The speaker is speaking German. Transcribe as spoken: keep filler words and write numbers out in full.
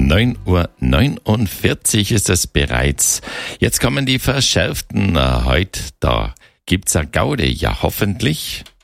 neun Uhr neunundvierzig ist es bereits. Jetzt kommen die Verschärften. Heute, da gibt's eine Gaude. Ja, hoffentlich.